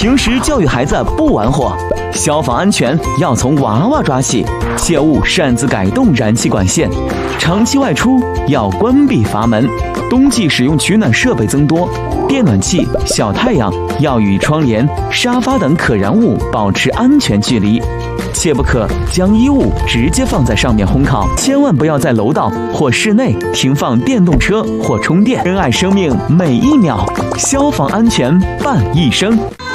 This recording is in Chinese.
平时教育孩子不玩火，消防安全要从娃娃抓起，切勿擅自改动燃气管线。长期外出要关闭阀门。冬季使用取暖设备增多，电暖器、小太阳要与窗帘、沙发等可燃物保持安全距离，切不可将衣物直接放在上面烘烤。千万不要在楼道或室内停放电动车或充电。珍爱生命每一秒，消防安全伴一生。